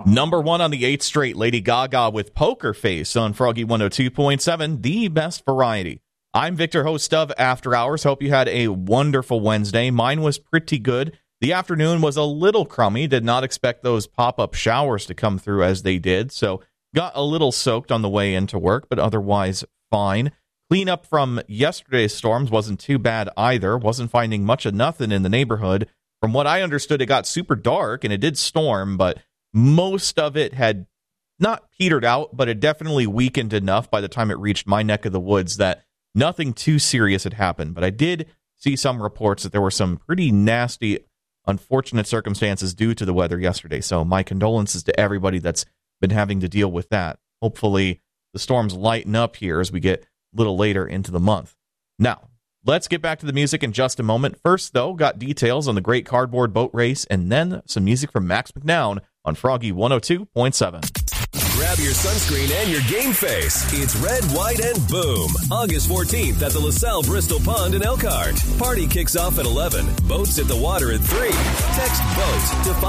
Number 1 on the 8th straight, Lady Gaga with Poker Face on Froggy 102.7, the best variety. I'm Victor, host of After Hours. Hope you had a wonderful Wednesday. Mine was pretty good. The afternoon was a little crummy. Did not expect those pop-up showers to come through as they did, so got a little soaked on the way into work, but otherwise fine. Cleanup from yesterday's storms wasn't too bad either. Wasn't finding much of nothing in the neighborhood. From what I understood, it got super dark, and it did storm, but most of it had not petered out, but it definitely weakened enough by the time it reached my neck of the woods that nothing too serious had happened. But I did see some reports that there were some pretty nasty, unfortunate circumstances due to the weather yesterday. So my condolences to everybody that's been having to deal with that. Hopefully the storms lighten up here as we get a little later into the month. Now, let's get back to the music in just a moment. First, though, got details on the Great Cardboard Boat Race, and then some music from Max McNown on Froggy 102.7. Grab your sunscreen and your game face. It's Red, White, and Boom. August 14th at the LaSalle Bristol Pond in Elkhart. Party kicks off at 11. Boats at the water at 3. Text BOAT to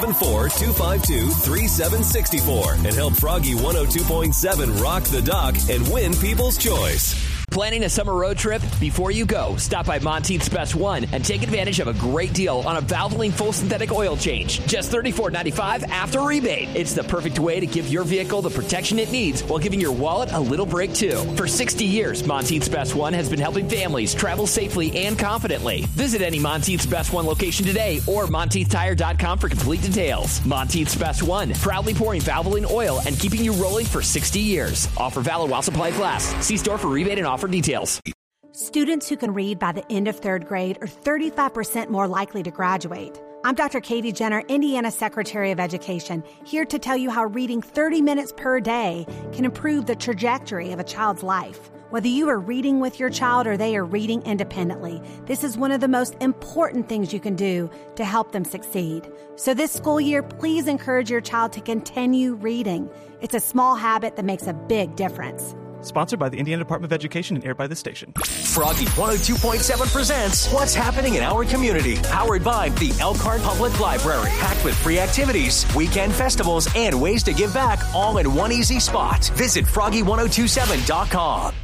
574-252-3764 and help Froggy 102.7 rock the dock and win People's Choice. Planning a summer road trip? Before you go, stop by Monteith's Best One and take advantage of a great deal on a Valvoline full synthetic oil change. Just $34.95 after rebate. It's the perfect way to give your vehicle the protection it needs while giving your wallet a little break, too. For 60 years, Monteith's Best One has been helping families travel safely and confidently. Visit any Monteith's Best One location today or MonteithTire.com for complete details. Monteith's Best One, proudly pouring Valvoline oil and keeping you rolling for 60 years. Offer valid while supplies last. See store for rebate and offer details. Students who can read by the end of third grade are 35% more likely to graduate. I'm Dr. Katie Jenner, Indiana Secretary of Education, here to tell you how reading 30 minutes per day can improve the trajectory of a child's life. Whether you are reading with your child or they are reading independently, this is one of the most important things you can do to help them succeed. So this school year, please encourage your child to continue reading. It's a small habit that makes a big difference. Sponsored by the Indiana Department of Education and aired by this station. Froggy 102.7 presents What's Happening in Our Community. Powered by the Elkhart Public Library. Packed with free activities, weekend festivals, and ways to give back all in one easy spot. Visit Froggy1027.com.